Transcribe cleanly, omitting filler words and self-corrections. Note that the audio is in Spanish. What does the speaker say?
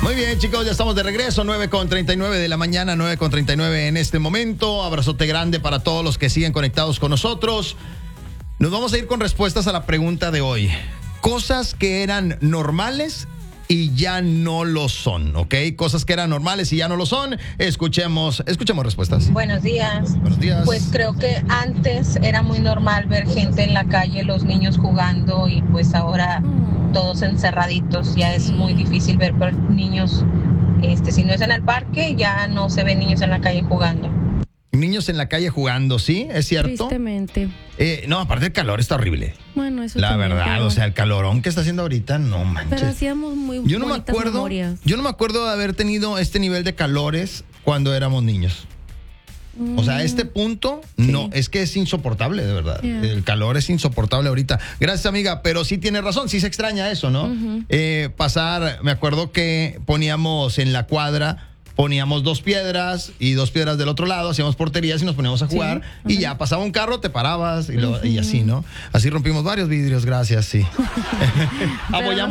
Muy bien, chicos, ya estamos de regreso, 9:39 de la mañana, 9:39 en este momento. Abrazote grande para todos los que siguen conectados con nosotros. Nos vamos a ir con respuestas a la pregunta de hoy. Cosas que eran normales y ya no lo son, ¿ok? Cosas que eran normales y ya no lo son. Escuchemos respuestas. Buenos días. Buenos días. Pues creo que antes era muy normal ver gente en la calle, los niños jugando, y pues ahora todos encerraditos. Ya es muy difícil ver niños, si no es en el parque, ya no se ven niños en la calle jugando. Niños en la calle jugando, ¿sí? ¿Es cierto? Tristemente. No, aparte el calor está horrible. Bueno, eso La también, verdad, pero- o sea, el calorón que está haciendo ahorita, no manches. Pero hacíamos muy Yo no me bonitas acuerdo, memorias. yo no me acuerdo de haber tenido este nivel de calores cuando éramos niños. O sea, a este punto, no, es que es insoportable, de verdad. Yeah. El calor es insoportable ahorita. Gracias, amiga, pero sí tiene razón, sí se extraña eso, ¿no? Pasar, me acuerdo que poníamos en la cuadra, poníamos 2 piedras y 2 piedras del otro lado, hacíamos porterías y nos poníamos a jugar, y ya pasaba un carro, te parabas y así, ¿no? Así rompimos varios vidrios, gracias, sí. Apoyamos